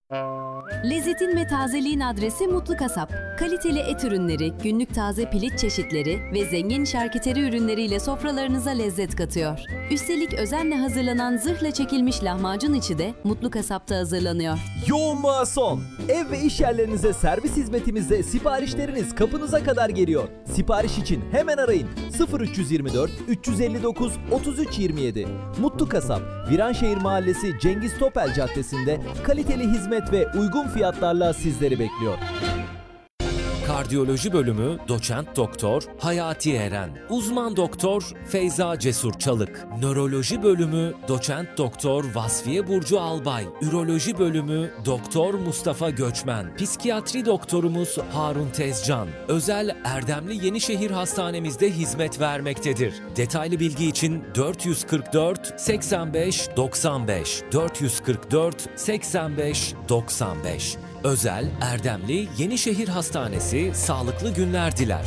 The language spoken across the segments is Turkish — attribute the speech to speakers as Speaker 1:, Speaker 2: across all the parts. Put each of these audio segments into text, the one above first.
Speaker 1: Lezzetin ve tazeliğin adresi Mutlu Kasap. Kaliteli et ürünleri, günlük taze piliç çeşitleri ve zengin şarküteri ürünleriyle sofralarınıza lezzet katıyor. Üstelik özenle hazırlanan zırhla çekilmiş lahmacun içi de Mutlu Kasap'ta hazırlanıyor.
Speaker 2: Yoğunluğa son. Ev ve iş yerlerinize servis hizmetimizde siparişleriniz kapınıza kadar geliyor. Sipariş için hemen arayın. 0324 359 3327. Mutlu Kasap, Viranşehir Mahallesi Cengiz Topel Caddesi'nde kaliteli hizmet ve uygun fiyatlarla sizleri bekliyor.
Speaker 3: Kardiyoloji bölümü Doçent Doktor Hayati Eren, Uzman Doktor Feyza Cesur Çalık, Nöroloji bölümü Doçent Doktor Vasfiye Burcu Albay, Üroloji bölümü Doktor Mustafa Göçmen, Psikiyatri doktorumuz Harun Tezcan, özel Erdemli Yenişehir Hastanemizde hizmet vermektedir. Detaylı bilgi için 444 85 95 444 85 95. Özel Erdemli Yenişehir Hastanesi sağlıklı günler diler.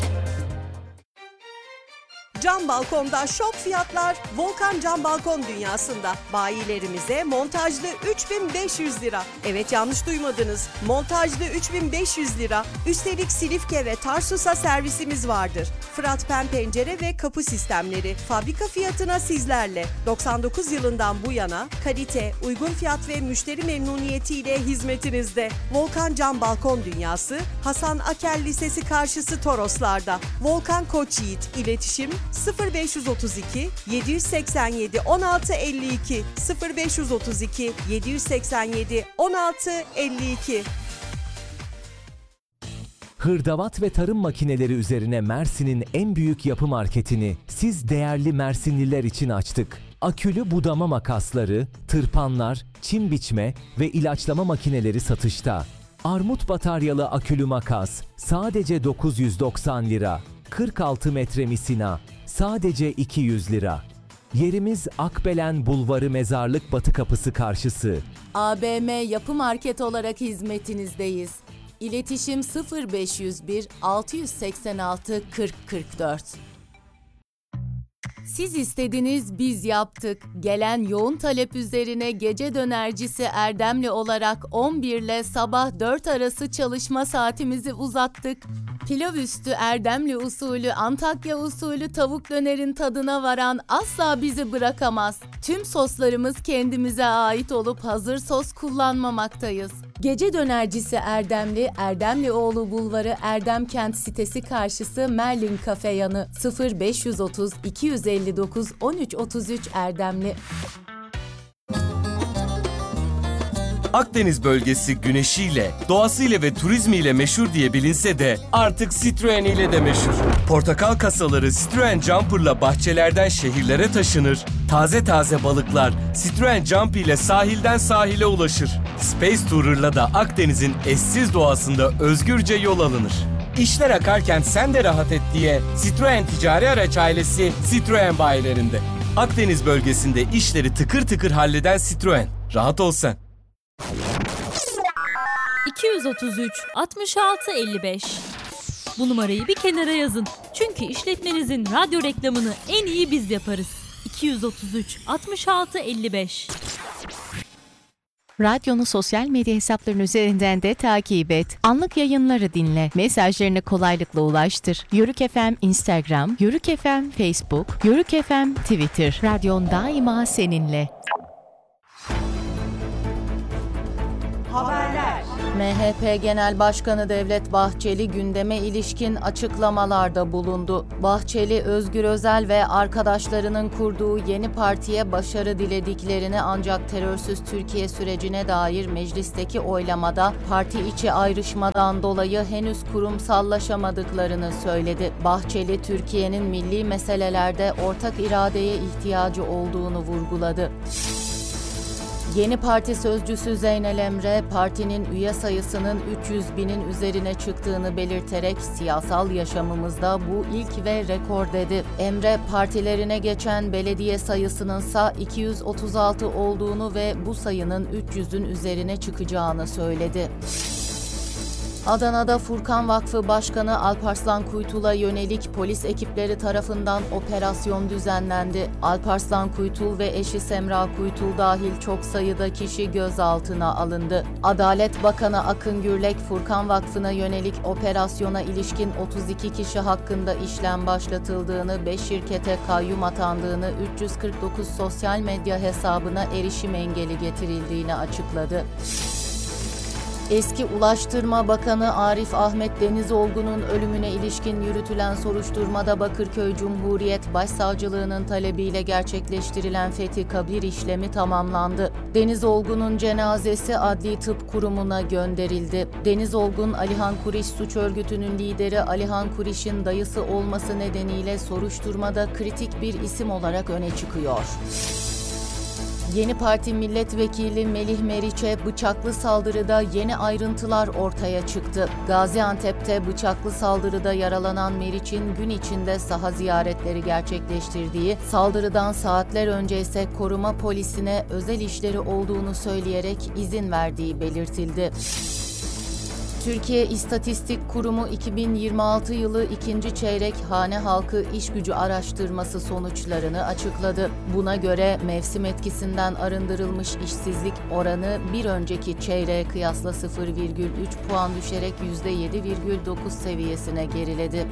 Speaker 4: Cam balkonda şok fiyatlar Volkan Cam Balkon Dünyası'nda. Bayilerimize montajlı 3500 lira. Evet, yanlış duymadınız. Montajlı 3500 lira. Üstelik Silifke ve Tarsus'a servisimiz vardır. Fırat Pen pencere ve kapı sistemleri fabrika fiyatına sizlerle. 99 yılından bu yana kalite, uygun fiyat ve müşteri memnuniyetiyle hizmetinizde. Volkan Cam Balkon Dünyası, Hasan Akel Lisesi karşısı Toroslar'da. Volkan Koçyiğit, iletişim 0532 787 16 52 0532 787 16 52.
Speaker 2: Hırdavat ve tarım makineleri üzerine Mersin'in en büyük yapı marketini siz değerli Mersinliler için açtık. Akülü budama makasları, tırpanlar, çim biçme ve ilaçlama makineleri satışta. Armut bataryalı akülü makas sadece 990 lira. 46 metre misina sadece 200 lira. Yerimiz Akbelen Bulvarı Mezarlık Batı Kapısı karşısı.
Speaker 5: ABM Yapı Market olarak hizmetinizdeyiz. İletişim 0501 686 4044. Siz istediniz, biz yaptık. Gelen yoğun talep üzerine gece dönercisi Erdemli olarak 11 ile sabah 4 arası çalışma saatimizi uzattık. Pilav üstü Erdemli usulü, Antakya usulü tavuk dönerin tadına varan asla bizi bırakamaz. Tüm soslarımız kendimize ait olup hazır sos kullanmamaktayız. Gece dönercisi Erdemli, Erdemlioğlu Bulvarı Erdemkent sitesi karşısı Merlin Kafe yanı 0530 259 1333 Erdemli.
Speaker 6: Akdeniz bölgesi güneşiyle, doğasıyla ve turizmiyle meşhur diye bilinse de artık Citroen ile de meşhur. Portakal kasaları Citroen Jumper'la bahçelerden şehirlere taşınır. Taze taze balıklar Citroen Jump ile sahilden sahile ulaşır. Space Tourer'la da Akdeniz'in eşsiz doğasında özgürce yol alınır. İşler akarken sen de rahat et diye Citroen Ticari Araç ailesi Citroen bayilerinde. Akdeniz bölgesinde işleri tıkır tıkır halleden Citroen. Rahat ol sen.
Speaker 7: 233 66 55. Bu numarayı bir kenara yazın. Çünkü işletmenizin radyo reklamını en iyi biz yaparız. 233 66 55.
Speaker 8: Radyonu sosyal medya hesapların üzerinden de takip et. Anlık yayınları dinle. Mesajlarını kolaylıkla ulaştır. Yörük FM Instagram, Yörük FM Facebook, Yörük FM Twitter. Radyon daima seninle.
Speaker 4: Haberler.
Speaker 5: MHP Genel Başkanı Devlet Bahçeli gündeme ilişkin açıklamalarda bulundu. Bahçeli, Özgür Özel ve arkadaşlarının kurduğu yeni partiye başarı dilediklerini ancak terörsüz Türkiye sürecine dair meclisteki oylamada parti içi ayrışmadan dolayı henüz kurumsallaşamadıklarını söyledi. Bahçeli, Türkiye'nin milli meselelerde ortak iradeye ihtiyacı olduğunu vurguladı. Yeni parti sözcüsü Zeynel Emre, partinin üye sayısının 300 binin üzerine çıktığını belirterek siyasal yaşamımızda bu ilk ve rekor dedi. Emre, partilerine geçen belediye sayısınınsa 236 olduğunu ve bu sayının 300'ün üzerine çıkacağını söyledi. Adana'da Furkan Vakfı Başkanı Alparslan Kuytul'a yönelik polis ekipleri tarafından operasyon düzenlendi. Alparslan Kuytul ve eşi Semra Kuytul dahil çok sayıda kişi gözaltına alındı. Adalet Bakanı Akın Gürlek, Furkan Vakfı'na yönelik operasyona ilişkin 32 kişi hakkında işlem başlatıldığını, 5 şirkete kayyum atandığını, 349 sosyal medya hesabına erişim engeli getirildiğini açıkladı. Eski Ulaştırma Bakanı Arif Ahmet Denizolgu'nun ölümüne ilişkin yürütülen soruşturmada Bakırköy Cumhuriyet Başsavcılığı'nın talebiyle gerçekleştirilen fethi kabir işlemi tamamlandı. Denizolgu'nun cenazesi Adli Tıp Kurumu'na gönderildi. Denizolgun, Alihan Kuriş suç örgütünün lideri Alihan Kuriş'in dayısı olması nedeniyle soruşturmada kritik bir isim olarak öne çıkıyor. Yeni Parti Milletvekili Melih Meriç'e bıçaklı saldırıda yeni ayrıntılar ortaya çıktı. Gaziantep'te bıçaklı saldırıda yaralanan Meriç'in gün içinde saha ziyaretleri gerçekleştirdiği, saldırıdan saatler önce ise koruma polisine özel işleri olduğunu söyleyerek izin verdiği belirtildi. Türkiye İstatistik Kurumu 2026 yılı ikinci çeyrek hane halkı iş gücü araştırması sonuçlarını açıkladı. Buna göre mevsim etkisinden arındırılmış işsizlik oranı bir önceki çeyreğe kıyasla 0,3 puan düşerek %7,9 seviyesine geriledi.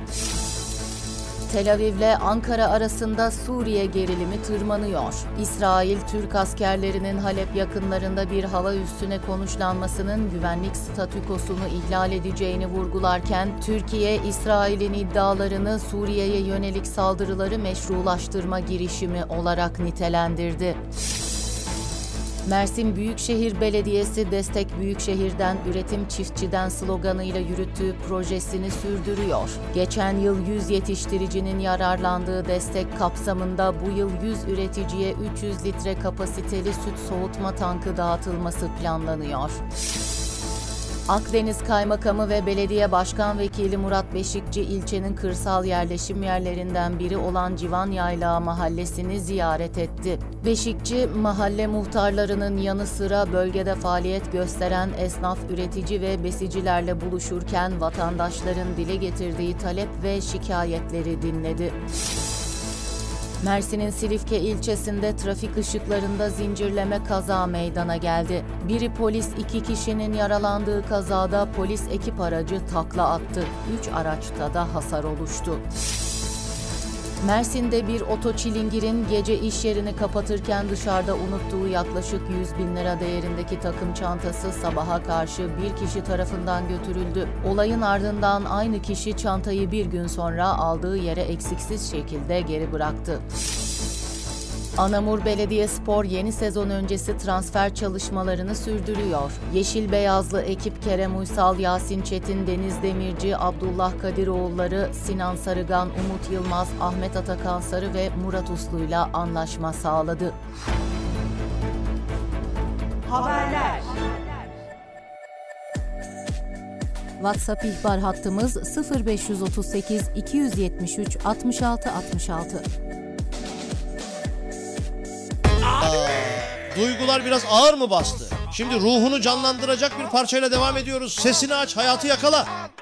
Speaker 5: Tel Aviv ile Ankara arasında Suriye gerilimi tırmanıyor. İsrail, Türk askerlerinin Halep yakınlarında bir hava üssüne konuşlanmasının güvenlik statükosunu ihlal edeceğini vurgularken, Türkiye, İsrail'in iddialarını Suriye'ye yönelik saldırıları meşrulaştırma girişimi olarak nitelendirdi. Mersin Büyükşehir Belediyesi Destek Büyükşehir'den Üretim Çiftçiden sloganıyla yürüttüğü projesini sürdürüyor. Geçen yıl 100 yetiştiricinin yararlandığı destek kapsamında bu yıl 100 üreticiye 300 litre kapasiteli süt soğutma tankı dağıtılması planlanıyor. Akdeniz Kaymakamı ve Belediye Başkan Vekili Murat Beşikçi ilçenin kırsal yerleşim yerlerinden biri olan Civan Yaylağı mahallesini ziyaret etti. Beşikçi, mahalle muhtarlarının yanı sıra bölgede faaliyet gösteren esnaf, üretici ve besicilerle buluşurken vatandaşların dile getirdiği talep ve şikayetleri dinledi. Mersin'in Silifke ilçesinde trafik ışıklarında zincirleme kaza meydana geldi. Biri polis, 2 kişinin yaralandığı kazada polis ekip aracı takla attı. 3 araçta da hasar oluştu. Mersin'de bir otoçilingirin gece iş yerini kapatırken dışarıda unuttuğu yaklaşık 100 bin lira değerindeki takım çantası sabaha karşı bir kişi tarafından götürüldü. Olayın ardından aynı kişi çantayı bir gün sonra aldığı yere eksiksiz şekilde geri bıraktı. Anamur Belediyespor yeni sezon öncesi transfer çalışmalarını sürdürüyor. Yeşil Beyazlı ekip Kerem Uysal, Yasin Çetin, Deniz Demirci, Abdullah Kadiroğulları, Sinan Sarıgan, Umut Yılmaz, Ahmet Atakan Sarı ve Murat Uslu'yla anlaşma sağladı.
Speaker 4: Haberler.
Speaker 5: WhatsApp ihbar hattımız 0538 273 66 66.
Speaker 9: Duygular biraz ağır mı bastı? Şimdi ruhunu canlandıracak bir parçayla devam ediyoruz. Sesini aç, hayatı yakala.